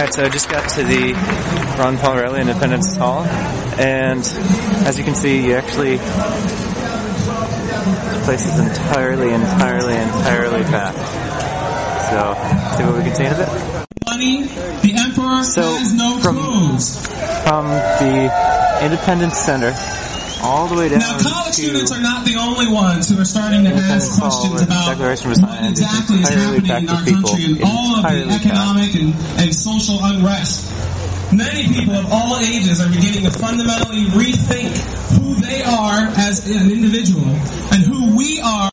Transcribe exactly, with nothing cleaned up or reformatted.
Alright, so I just got to the Ron Paul Reilly Independence Hall, and as you can see, you actually, this place is entirely, entirely, entirely packed. So, see what we can see in a bit. Money, the emperor so has no from, clothes. From the Independence Center all the way down now, college to students are not the only ones who are starting to ask questions about what exactly is happening in our country and all of the economic and, and social unrest. Many people of all ages are beginning to fundamentally rethink who they are as an individual and who we are